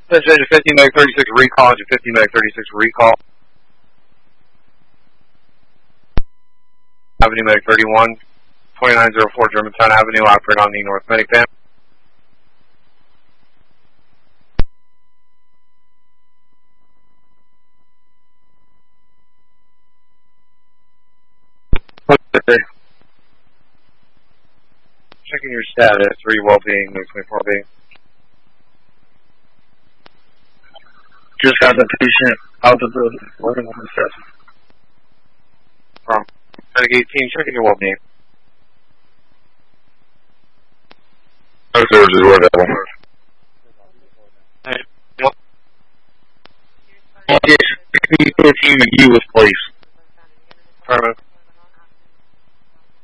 Engine 50 Meg 36 recall, engine 50 Meg 36 recall. Avenue Meg 31, 2904 Germantown Avenue, operate on the North Medic Band. Okay. Checking your status, 3 well-being, Meg 24B. Just got the patient out the building. What am I assessing? From Medic 18, checking your well-being. Services were that one. Yes, 15 McGee was placed.